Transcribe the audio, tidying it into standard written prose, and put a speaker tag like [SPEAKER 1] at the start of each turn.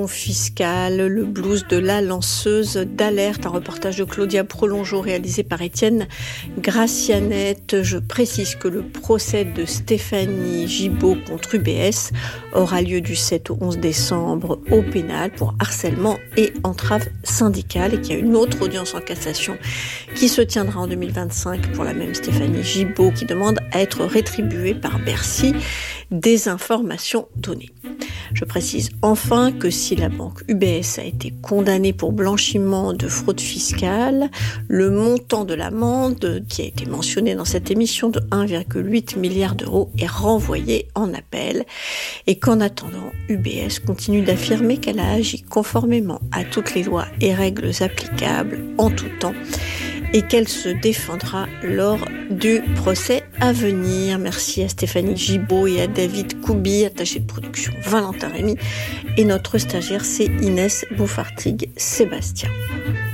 [SPEAKER 1] d'évasion fiscale, le blues de la lanceuse d'alerte, un reportage de Claudia Prolongeau réalisé par Étienne Gracianette. Je précise que le procès de Stéphanie Gibaud contre UBS aura lieu du 7 au 11 décembre au pénal pour harcèlement et entrave syndicale et qu'il y a une autre audience en cassation qui se tiendra en 2025 pour la même Stéphanie Gibaud qui demande à être rétribuée par Bercy des informations données. Je précise enfin que si la banque UBS a été condamnée pour blanchiment de fraude fiscale, le montant de l'amende qui a été mentionné dans cette émission de 1,8 milliard d'euros est renvoyé en appel et qu'en attendant, UBS continue d'affirmer qu'elle a agi conformément à toutes les lois et règles applicables en tout temps et qu'elle se défendra lors du procès à venir. Merci à Stéphanie Gibaud et à David Koubi, attaché de production Valentin Rémy, et notre stagiaire c'est Inès Bouffartigue-Sébastien.